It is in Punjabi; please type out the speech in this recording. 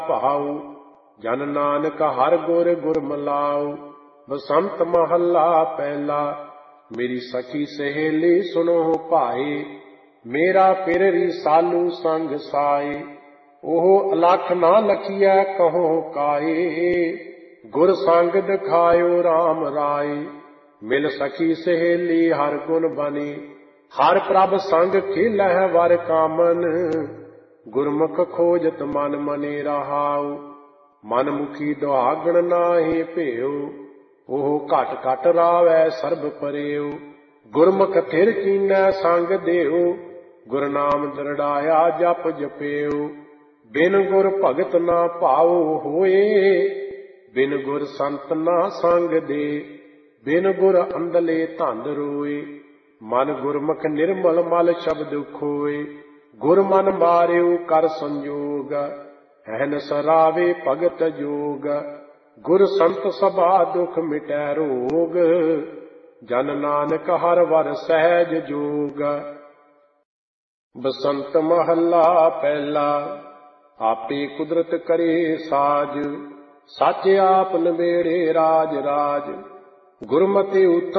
ਭਾਉ। ਜਨ ਨਾਨਕ ਹਰਿ ਗੁਰ ਗੁਰ ਮਿਲਾਉ। ਬਸੰਤ ਮਹੱਲਾ ਪਹਿਲਾ। ਮੇਰੀ ਸਖੀ ਸਹੇਲੀ ਸੁਣੋ ਭਾਈ, ਮੇਰਾ ਪਿਰ ਰਿਸਾਲੂ ਸੰਗ ਸਾਈ। ਉਹ ਅਲਖ ਨਾ ਲਖੀਐ ਕਹੋ ਕਾਈ, ਗੁਰ ਸੰਗ ਦਿਖਾਇਓ ਰਾਮ ਰਾਈ। ਮਿਲ ਸਖੀ ਸਹੇਲੀ ਹਰ ਗੁਣ ਬਨੀ, ਹਰ ਪ੍ਰਭ ਸੰਗ ਖੇਲਹਿ ਵਰ ਕਾਮਨ। ਗੁਰਮੁਖ ਖੋਜਤ ਮਨ ਮਨੇ ਰਹਾਉ, ਮਨ ਮੁਖੀ ਦੁਹਾਗਣ ਨਾਹੀ ਭੇਉ। ਉਹ ਘਟ ਘਟ ਰਾਵੈ ਸਰਬ ਪਰਿਉ, ਗੁਰਮੁਖ ਥਿਰ ਕੀਨੈ ਸੰਗ ਦੇਉ। ਗੁਰ ਨਾਮ ਦ੍ਰਿੜਾਇਆ ਜਪ ਜਪਿਉ, ਬਿਨ ਗੁਰ ਭਗਤ ਨਾ ਭਾਉ ਹੋਏ। ਬਿਨ ਗੁਰ ਸੰਤ ਨਾ ਸੰਗ ਦੇ, ਬਿਨ ਗੁਰ ਅੰਧਲੇ ਧੰਦ ਰੋਏ। ਮਨ ਗੁਰਮੁਖ ਨਿਰਮਲ ਮਲ ਸ਼ਬਦ ਖੋਏ, ਗੁਰ ਮਨ ਮਾਰਿਓ ਕਰ ਸੰਜੋਗ। ਐਨ ਸਰਾਵੇ ਭਗਤ ਜੋਗ, ਗੁਰ ਸੰਤ ਸਭਾ ਦੁਖ ਮਿਟੈ ਰੋਗ। ਜਨ ਨਾਨਕ ਹਰ ਵਰ ਸਹਿਜ ਜੋਗ। ਬਸੰਤ ਮਹੱਲਾ ਪਹਿਲਾ। ਆਪੇ ਕੁਦਰਤ ਕਰੇ ਸਾਜ, ਸੱਚ ਆਪ ਨਬੇੜੇ ਰਾਜ ਰਾਜ। ਗੁਰਮਤਿ ਉਤਮ